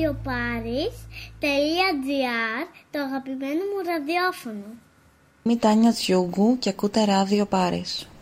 radioparis.gr, το αγαπημένο μου ραδιόφωνο. Είμαι η Τάνια Τζιούγκου και ακούτε Ράδιο Πάρις.